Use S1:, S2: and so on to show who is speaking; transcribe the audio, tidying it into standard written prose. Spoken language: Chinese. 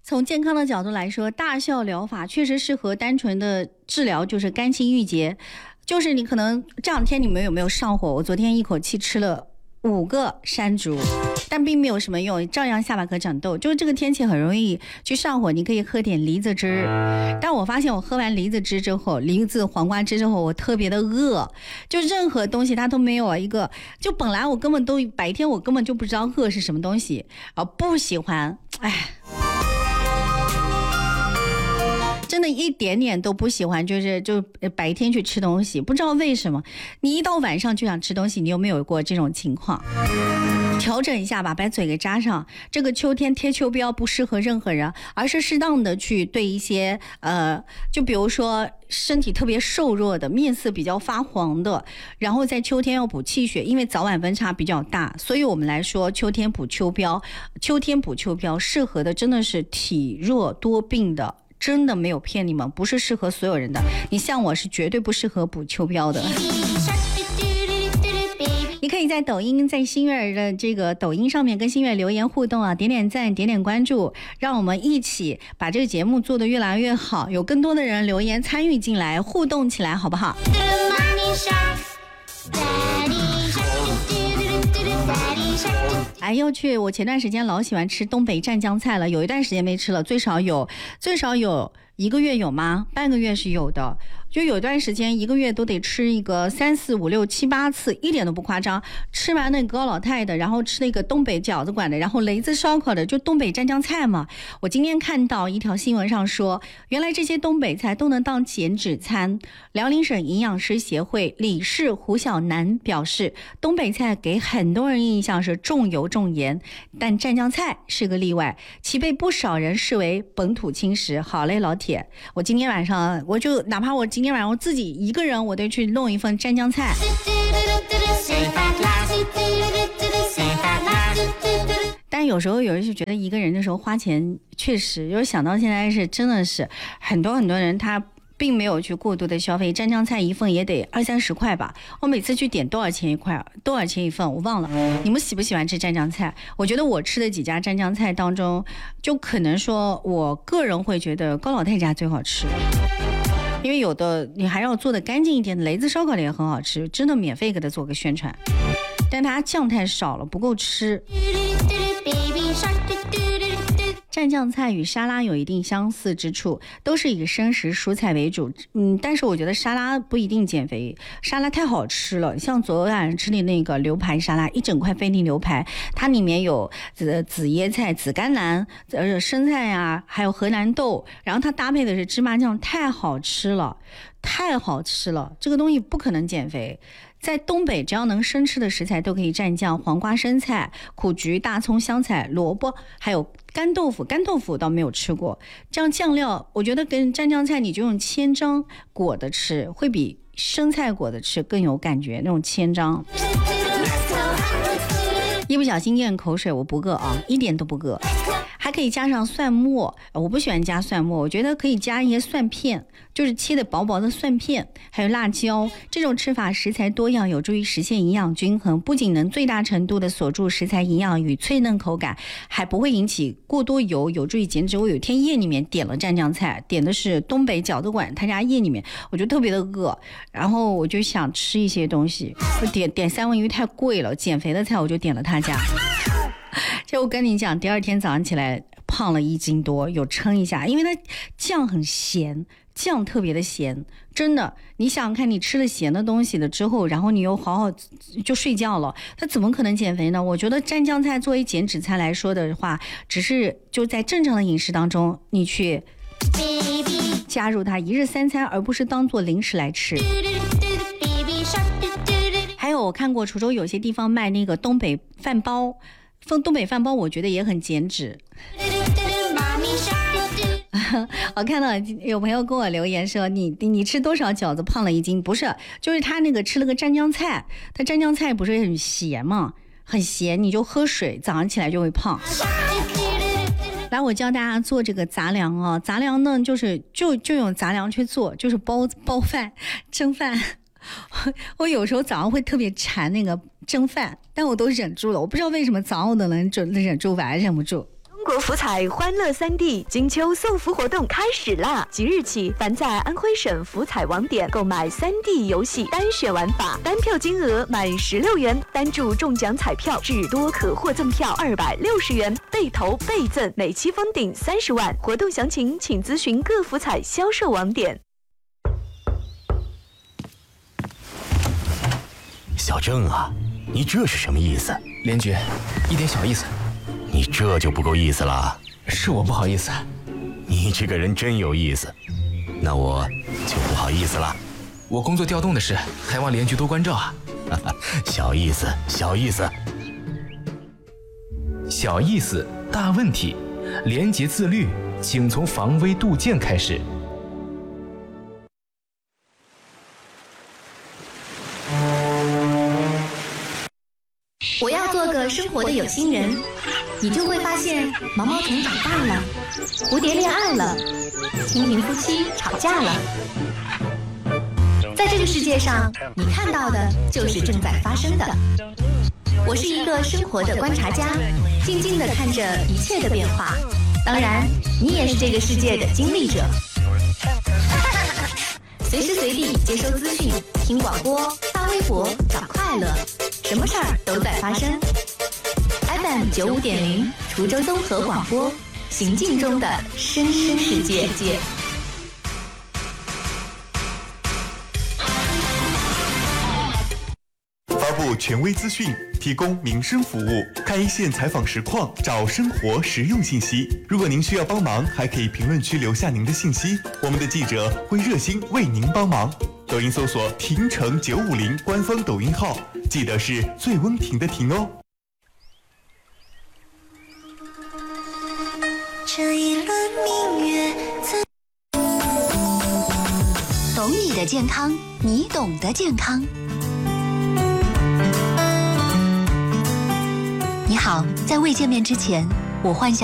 S1: 从健康的角度来说，大笑疗法确实适合单纯的治疗，就是肝气郁结。就是你可能这两天你们有没有上火？我昨天一口气吃了5个山竹，但并没有什么用，照样下巴颏长痘。就是这个天气很容易去上火，你可以喝点梨子汁。但我发现我喝完梨子汁之后，梨子黄瓜汁之后，我特别的饿，就任何东西它都没有一个，就本来我根本都白天我根本就不知道饿是什么东西，不喜欢，真的一点点都不喜欢，就白天去吃东西，不知道为什么，你一到晚上就想吃东西，你有没有过这种情况？调整一下吧，把嘴给扎上。这个秋天贴秋膘不适合任何人，而是适当的去对一些就比如说身体特别瘦弱的，面色比较发黄的，然后在秋天要补气血，因为早晚温差比较大，所以我们来说秋天补秋膘，适合的真的是体弱多病的。真的没有骗你们，不是适合所有人的。你像我是绝对不适合补秋膘的。你可以在抖音，在心月的这个抖音上面跟心月留言互动啊，点点赞，点点关注，让我们一起把这个节目做得越来越好，有更多的人留言参与进来，互动起来，好不好？哎呦去！我前段时间老喜欢吃东北蘸酱菜了，有一段时间没吃了，最少有1个月有吗？半个月是有的。就有段时间1个月都得吃一个3、4、5、6、7、8次，一点都不夸张。吃完那个高老太的，然后吃那个东北饺子馆的，然后雷子烧烤的，就东北蘸酱菜嘛。我今天看到一条新闻上说，原来这些东北菜都能当减脂餐。辽宁省营养师协会理事胡小楠表示，东北菜给很多人印象是重油重盐，但蘸酱菜是个例外，其被不少人视为本土轻食。好嘞，老铁，我今天晚上哪怕我今天晚上我自己一个人，我得去弄一份蘸酱菜。但有时候有人就觉得一个人的时候花钱确实，有想到现在是真的是很多人他并没有去过度的消费，蘸酱菜一份也得20、30块吧。我每次去点多少钱一份我忘了。你们喜不喜欢吃蘸酱菜？我觉得我吃的几家蘸酱菜当中，就可能说我个人会觉得高老太家最好吃，因为有的你还要做的干净一点，雷子烧烤的也很好吃，真的免费给他做个宣传，但它酱太少了，不够吃。蘸酱菜与沙拉有一定相似之处，都是以生食蔬菜为主。但是我觉得沙拉不一定减肥，沙拉太好吃了。像昨晚吃的那个牛排沙拉，一整块菲力牛排，它里面有紫椰菜、紫甘蓝、生菜啊，还有荷兰豆，然后它搭配的是芝麻酱，太好吃了。这个东西不可能减肥。在东北，只要能生吃的食材都可以蘸酱，黄瓜、生菜、苦菊、大葱、香菜、萝卜，还有干豆腐我倒没有吃过。这样酱料，我觉得跟蘸酱菜你就用千张裹的吃，会比生菜裹的吃更有感觉，那种千张。一不小心咽口水，我不饿啊，一点都不饿。还可以加上蒜末，我不喜欢加蒜末，我觉得可以加一些蒜片，就是切的薄薄的蒜片，还有辣椒。这种吃法食材多样，有助于实现营养均衡，不仅能最大程度的锁住食材营养与脆嫩口感，还不会引起过多油，有助于减脂。我有一天夜里面点了蘸酱菜，点的是东北饺子馆，他家夜里面我就特别的饿，然后我就想吃一些东西，我点三文鱼太贵了，减肥的菜我就点了他家。就我跟你讲，第二天早上起来胖了1斤多，有称一下，因为它酱很咸，酱特别的咸，真的。你想想看，你吃了咸的东西了之后，然后你又好好就睡觉了，它怎么可能减肥呢？我觉得蘸酱菜作为减脂菜来说的话，只是就在正常的饮食当中，你去加入它1日3餐，而不是当做零食来吃。还有我看过滁州有些地方卖那个东北饭包，东北饭包我觉得也很减脂。我看到有朋友跟我留言说，你吃多少饺子胖了1斤？不是，就是他那个吃了个蘸酱菜，他蘸酱菜不是很咸吗？很咸，你就喝水，早上起来就会胖。来，我教大家做这个杂粮啊，杂粮呢就用杂粮去做，就是包饭、蒸饭。我有时候早上会特别馋那个蒸饭，但我都忍住了，我不知道为什么早上我都能忍住，晚上忍不住。
S2: 中国福彩欢乐3D金秋送福活动开始啦！即日起，凡在安徽省福彩网点购买3D 游戏单选玩法，单票金额满16元，单注中奖彩票至多可获赠票260元，被投倍赠，每期封顶30万。活动详情请咨询各福彩销售网点。
S3: 小郑啊，你这是什么意思？
S4: 连局，一点小意思。
S3: 你这就不够意思了。
S4: 是我不好意思。
S3: 你这个人真有意思，那我就不好意思了。
S4: 我工作调动的事，还望连局多关照啊。
S3: 小意思，小意思。
S4: 小意思，大问题。廉洁自律，请从防微杜渐开始。
S5: 我要做个生活的有心人，你就会发现毛毛虫长大了，蝴蝶恋爱了，蜻蜓夫妻吵架了。在这个世界上，你看到的就是正在发生的。我是一个生活的观察家，静静地看着一切的变化。当然，你也是这个世界的经历者。随时随地接收资讯，听广播，发微博，找快乐，什么事儿都在发生。FM 95.0，滁州综合广播，行进中的声声世界。
S6: 发布权威资讯，提供民生服务，看一线采访实况，找生活实用信息。如果您需要帮忙，还可以评论区留下您的信息，我们的记者会热心为您帮忙。抖音搜索亭城950官方抖音号，记得是醉翁亭的亭哦。
S7: 这一轮明月懂你的健康，你懂得健康。你好，在未见面之前，我幻想